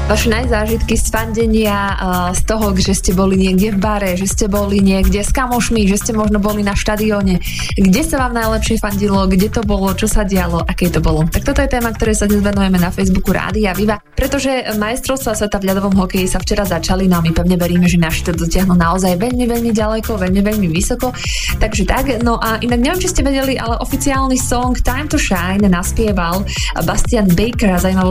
Vaše najzážitky z fandenia, z toho, že ste boli niekde v bare, že ste boli niekde s kamošmi, že ste možno boli na štadióne. Kde sa vám najlepšie fandilo, kde to bolo, čo sa dialo, aké to bolo. Tak toto je téma, ktorej sa dnes venujeme na Facebooku Rádia Viva, pretože majstrovstvá sveta v ľadovom hokeji sa včera začali, no a my pevne veríme, že naši to dotiahnu naozaj veľmi, veľmi ďaleko, veľmi, veľmi vysoko. Takže tak, no a inak neviem, či ste vedeli, ale oficiálny song Time to Shine naspieval Bastian Baker a zaujímavé